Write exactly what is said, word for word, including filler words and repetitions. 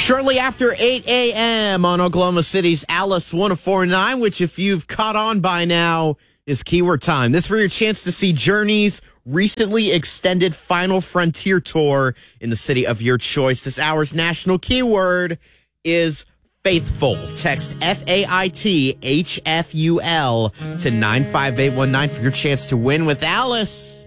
Shortly after eight a.m. on Oklahoma City's Alice one oh four point nine, which if you've caught on by now, is keyword time. This for your chance to see Journey's recently extended Final Frontier tour in the city of your choice. This hour's national keyword is faithful. Text F A I T H F U L to nine five eight one nine for your chance to win with Alice.